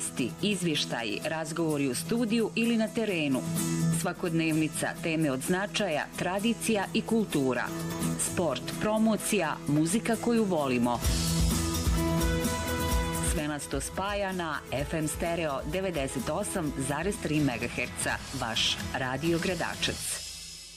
Vijesti, izvještaji, razgovori u studiju ili na terenu. Svakodnevnica, teme od značaja, tradicija i kultura. Sport, promocija, muzika koju volimo. Sve nas to spaja na FM Stereo 98,3 MHz. Vaš Radio Gradačac.